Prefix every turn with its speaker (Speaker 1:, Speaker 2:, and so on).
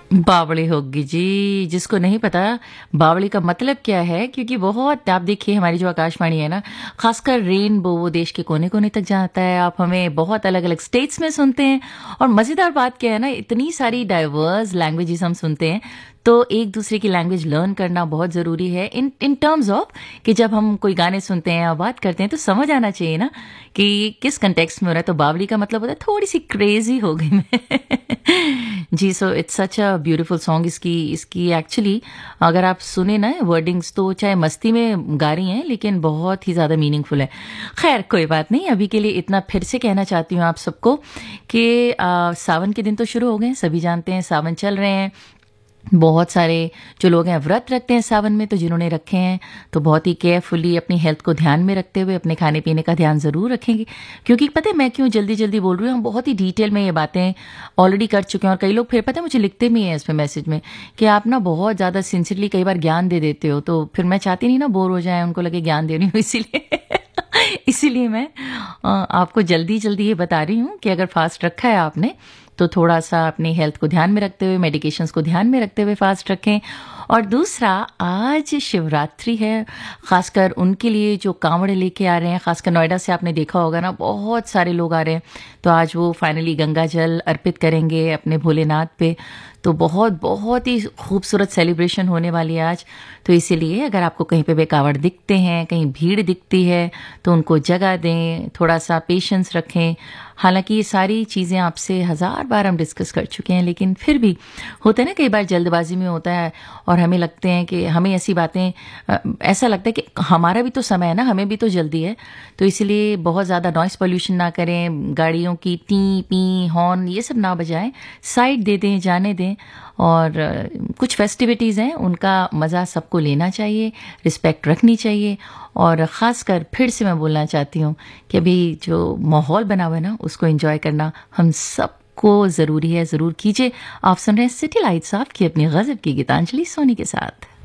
Speaker 1: बावड़ी होगी जी, जिसको नहीं पता बावड़ी का मतलब क्या है, क्योंकि बहुत आप देखिए हमारी जो आकाशवाणी है ना, खासकर रेनबो वो देश के कोने कोने तक जाता है। आप हमें बहुत अलग अलग स्टेट्स में सुनते हैं। और मज़ेदार बात क्या है ना, इतनी सारी डाइवर्स लैंग्वेजेस हम सुनते हैं, तो एक दूसरे की लैंग्वेज लर्न करना बहुत ज़रूरी है इन इन टर्म्स ऑफ कि जब हम कोई गाने सुनते हैं या बात करते हैं तो समझ आना चाहिए ना कि किस कंटेक्स्ट में हो रहा है। तो बावली का मतलब होता है थोड़ी सी क्रेजी हो गई मैं। जी, so it's such a beautiful song. इसकी इसकी एक्चुअली अगर आप सुने ना वर्डिंग्स, तो चाहे मस्ती में गा रही हैं लेकिन बहुत ही ज़्यादा मीनिंगफुल है। खैर कोई बात नहीं, अभी के लिए इतना फिर से कहना चाहती हूँ आप सबको कि सावन के दिन तो शुरू हो गए, सभी जानते हैं सावन चल रहे हैं। बहुत सारे जो लोग हैं व्रत रखते हैं सावन में, तो जिन्होंने रखे हैं तो बहुत ही केयरफुली अपनी हेल्थ को ध्यान में रखते हुए अपने खाने पीने का ध्यान ज़रूर रखेंगे। क्योंकि पता है मैं क्यों जल्दी जल्दी बोल रही हूँ, हम बहुत ही डिटेल में ये बातें ऑलरेडी कर चुके हैं। और कई लोग फिर पता है मुझे लिखते भी हैं इसमें मैसेज में कि आप ना बहुत ज़्यादा सिंसियरली कई बार ज्ञान दे देते हो, तो फिर मैं चाहती नहीं ना बोर हो जाए, उनको लगे ज्ञान दे रही हूँ इसीलिए इसीलिए मैं आपको जल्दी जल्दी ये बता रही हूँ कि अगर फास्ट रखा है आपने तो थोड़ा सा अपनी हेल्थ को ध्यान में रखते हुए, मेडिकेशंस को ध्यान में रखते हुए फास्ट रखें। और दूसरा, आज शिवरात्रि है, खासकर उनके लिए जो कांवड़े लेके आ रहे हैं, खासकर नोएडा से आपने देखा होगा ना बहुत सारे लोग आ रहे हैं, तो आज वो फाइनली गंगा जल अर्पित करेंगे अपने भोलेनाथ पे। तो बहुत बहुत ही खूबसूरत सेलिब्रेशन होने वाली है आज। तो इसीलिए अगर आपको कहीं पे भी कांवड़ दिखते हैं, कहीं भीड़ दिखती है, तो उनको जगह दें, थोड़ा सा पेशेंस रखें। हालांकि ये सारी चीज़ें आपसे हज़ार बार हम डिस्कस कर चुके हैं, लेकिन फिर भी होता है ना, कई बार जल्दबाजी में होता है और हमें लगते हैं कि हमें ऐसी बातें ऐसा लगता है कि हमारा भी तो समय है ना, हमें भी तो जल्दी है। तो इसलिए बहुत ज़्यादा नॉइस पोल्यूशन ना करें, गाड़ियों की टी पी हॉर्न ये सब ना बजाएं, साइड दे दें, जाने दें। और कुछ फेस्टिविटीज़ हैं उनका मज़ा सबको लेना चाहिए, रिस्पेक्ट रखनी चाहिए। और ख़ासकर फिर से मैं बोलना चाहती हूँ कि अभी जो माहौल बना हुआ है ना, उसको एंजॉय करना हम सबको ज़रूरी है, ज़रूर कीजिए। आप सुन रहे हैं सिटी लाइट्स ऑफ की अपनी गज़ब की गीतांजलि सोनी के साथ।